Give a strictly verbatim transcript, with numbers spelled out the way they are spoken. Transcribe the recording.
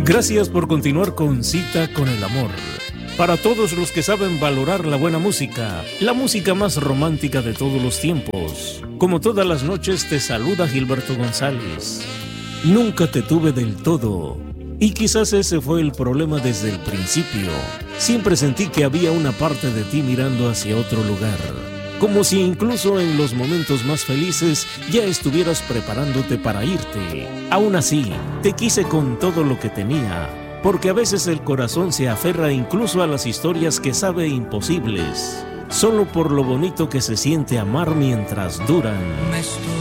Gracias por continuar con Cita con el Amor. Para todos los que saben valorar la buena música, la música más romántica de todos los tiempos. Como todas las noches te saluda Gilberto González. Nunca te tuve del todo. Y quizás ese fue el problema desde el principio. Siempre sentí que había una parte de ti mirando hacia otro lugar. Como si incluso en los momentos más felices ya estuvieras preparándote para irte. Aún así, te quise con todo lo que tenía. Porque a veces el corazón se aferra incluso a las historias que sabe imposibles, solo por lo bonito que se siente amar mientras duran.